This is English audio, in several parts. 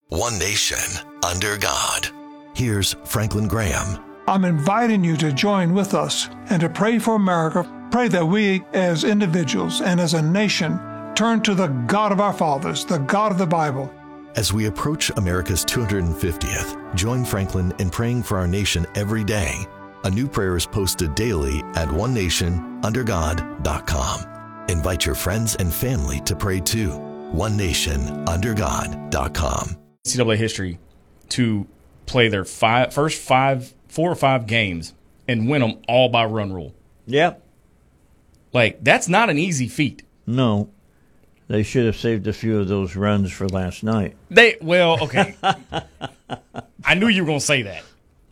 One nation, under God. Here's Franklin Graham. I'm inviting you to join with us and to pray for America. Pray that we as individuals and as a nation turn to the God of our fathers, the God of the Bible. As we approach America's 250th, join Franklin in praying for our nation every day. A new prayer is posted daily at onenationundergod.com. Invite your friends and family to pray too. onenationundergod.com. NCAA history to play their first 4 or 5 games and win them all by run rule. Yep. Like, that's not an easy feat. No. They should have saved a few of those runs for last night. Okay. I knew you were going to say that.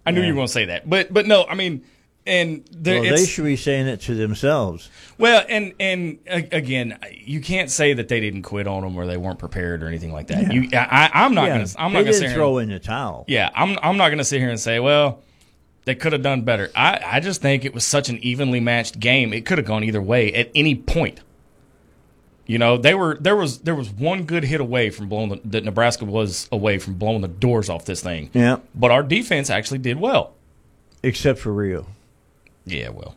But no, I mean, they should be saying it to themselves. Well, and again, you can't say that they didn't quit on them or they weren't prepared or anything like that. Yeah. I'm not going to throw in the towel. Yeah, I'm not going to sit here and say, well, they could have done better. I just think it was such an evenly matched game. It could have gone either way at any point. You know, there was one good hit away from that Nebraska was away from blowing the doors off this thing. Yeah. But our defense actually did well. Except for Rio. Yeah, well.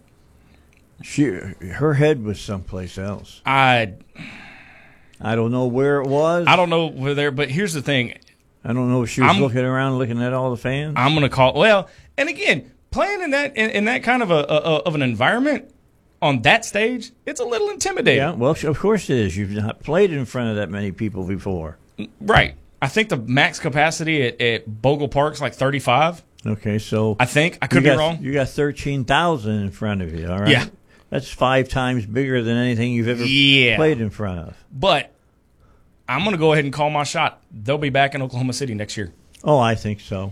Her head was someplace else. I don't know where it was. I don't know where there, but here's the thing. I don't know if she was looking around, looking at all the fans. I'm going to call. Well, and again, playing in that kind of of an environment on that stage, it's a little intimidating. Yeah, well, of course it is. You've not played in front of that many people before. Right. I think the max capacity at Bogle Park's like 35. Okay, so I could be wrong. You got 13,000 in front of you, all right? Yeah. That's 5 times bigger than anything you've ever played in front of. But I'm going to go ahead and call my shot. They'll be back in Oklahoma City next year. Oh, I think so.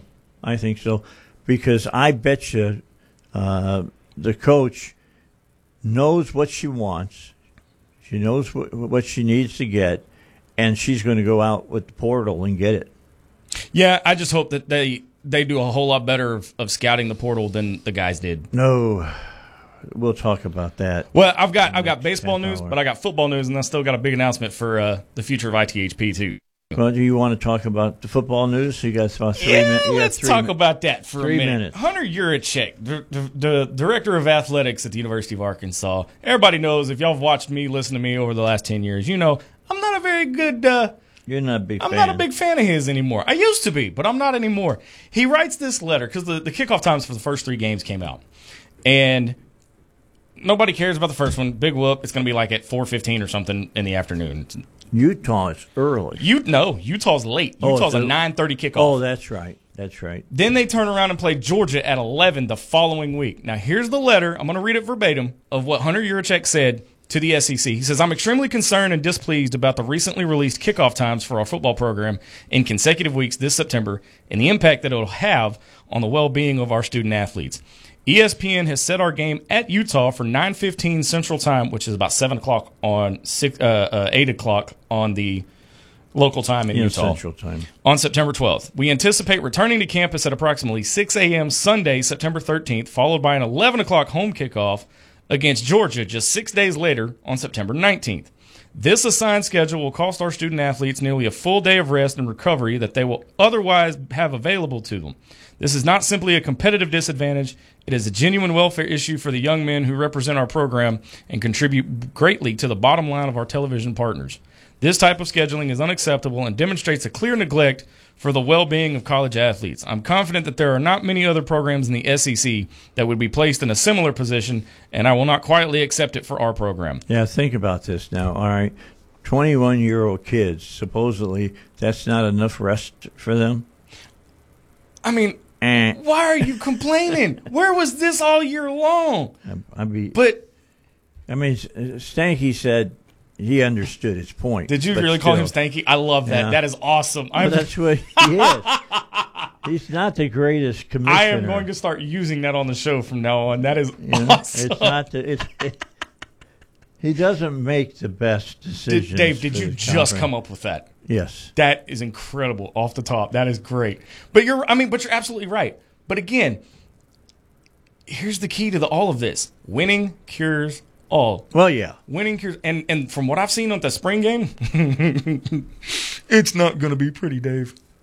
Because I bet you the coach knows what she wants. She knows what she needs to get, and she's going to go out with the portal and get it. Yeah, I just hope that they do a whole lot better of scouting the portal than the guys did. No, we'll talk about that. Well, I've got baseball news, but I got football news, and I still got a big announcement for the future of ITHP too. Well, do you want to talk about the football news? You got about 3 minutes. Let's talk about that for 3 a minute. minutes. Hunter Yurachek, the director of athletics at the University of Arkansas. Everybody knows, if y'all have watched me, listen to me over the last 10 years, you know I'm not a very good You're not a big fan. I'm not a big fan of his anymore. I used to be, but I'm not anymore. He writes this letter because the kickoff times for the first 3 games came out. And nobody cares about the first one. Big whoop. It's going to be like at 4:15 or something in the afternoon. Utah is early. Utah's late. Utah's a 9:30 kickoff. Oh, that's right. Then they turn around and play Georgia at 11 the following week. Now, here's the letter. I'm going to read it verbatim of what Hunter Yurachek said to the SEC. He says, I'm extremely concerned and displeased about the recently released kickoff times for our football program in consecutive weeks this September and the impact that it will have on the well-being of our student athletes. ESPN has set our game at Utah for 9:15 Central Time, which is about 7 o'clock on 8 o'clock on the local time in Utah. Central Time. On September 12th. We anticipate returning to campus at approximately 6 a.m. Sunday, September 13th, followed by an 11 o'clock home kickoff against Georgia just 6 days later on September 19th. This assigned schedule will cost our student athletes nearly a full day of rest and recovery that they will otherwise have available to them. This is not simply a competitive disadvantage. It is a genuine welfare issue for the young men who represent our program and contribute greatly to the bottom line of our television partners. This type of scheduling is unacceptable and demonstrates a clear neglect for the well-being of college athletes. I'm confident that there are not many other programs in the SEC that would be placed in a similar position, and I will not quietly accept it for our program. Yeah, think about this now. All right, 21-year-old kids, supposedly that's not enough rest for them? I mean, why are you complaining? Where was this all year long? Stanky said he understood his point. Did you really call him Stanky? I love that. Yeah. That is awesome. That's what he is. He's not the greatest commissioner. I am going to start using that on the show from now on. That is awesome. It's not he doesn't make the best decisions. Dave, did you just come up with that? Yes. That is incredible off the top. That is great. But you're absolutely right. But again, here's the key to all of this. Winning cures all. Well, yeah. Winning cures, and from what I've seen on the spring game, it's not going to be pretty, Dave.